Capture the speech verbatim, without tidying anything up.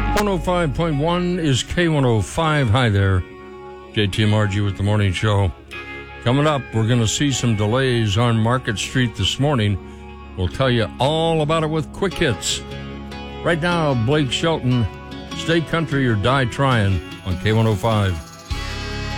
one oh five point one is K one oh five. Hi there. J T M R G with the morning show. Coming up, we're going to see some delays on Market Street this morning. We'll tell you all about it with quick hits. Right now, Blake Shelton, Stay Country or Die Trying on K one oh five.